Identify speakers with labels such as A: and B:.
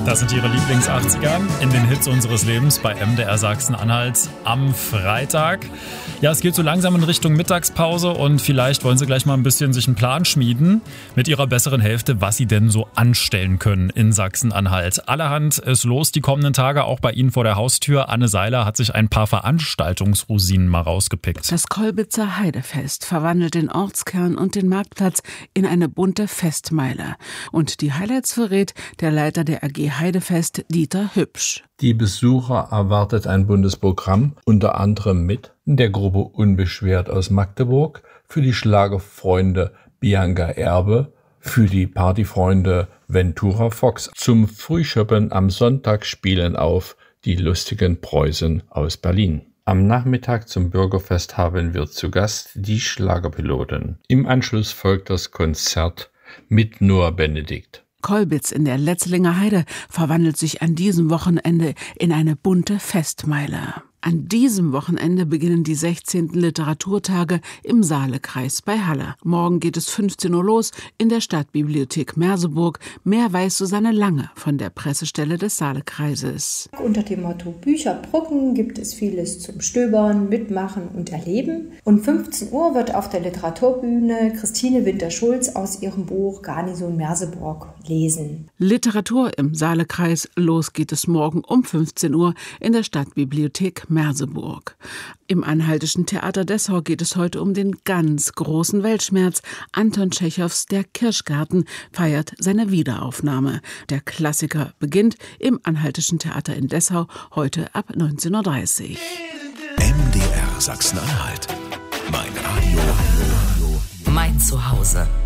A: Das sind Ihre Lieblings-80er in den Hits unseres Lebens bei MDR Sachsen-Anhalt am Freitag. Ja, es geht so langsam in Richtung Mittagspause und vielleicht wollen Sie gleich mal ein bisschen sich einen Plan schmieden mit Ihrer besseren Hälfte, was Sie denn so anstellen können in Sachsen-Anhalt. Allerhand ist los die kommenden Tage, auch bei Ihnen vor der Haustür. Anne Seiler hat sich ein paar Veranstaltungsrosinen mal rausgepickt.
B: Das Kolbitzer Heidefest verwandelt den Ortskern und den Marktplatz in eine bunte Festmeile. Und die Highlights verrät der Leiter der AG Heidefest, Dieter Hübsch.
C: Die Besucher erwartet ein buntes Programm, unter anderem mit der Gruppe Unbeschwert aus Magdeburg, für die Schlagerfreunde Bianca Erbe, für die Partyfreunde Ventura Fox. Zum Frühschoppen am Sonntag spielen auf die lustigen Preußen aus Berlin. Am Nachmittag zum Bürgerfest haben wir zu Gast die Schlagerpiloten. Im Anschluss folgt das Konzert mit Noah Benedikt.
B: Kolbitz in der Letzlinger Heide verwandelt sich an diesem Wochenende in eine bunte Festmeile. An diesem Wochenende beginnen die 16. Literaturtage im Saalekreis bei Halle. Morgen geht es 15 Uhr los in der Stadtbibliothek Merseburg. Mehr weiß Susanne Lange von der Pressestelle des Saalekreises.
D: Unter dem Motto Bücherbrücken gibt es vieles zum Stöbern, Mitmachen und Erleben. Um 15 Uhr wird auf der Literaturbühne Christine Winter-Schulz aus ihrem Buch Garnison Merseburg lesen.
B: Literatur im Saalekreis. Los geht es morgen um 15 Uhr in der Stadtbibliothek Merseburg. Im Anhaltischen Theater Dessau geht es heute um den ganz großen Weltschmerz. Anton Tschechows Der Kirschgarten feiert seine Wiederaufnahme. Der Klassiker beginnt im Anhaltischen Theater in Dessau heute ab 19:30 Uhr.
E: MDR Sachsen-Anhalt. Mein Radio.
F: Mein Zuhause.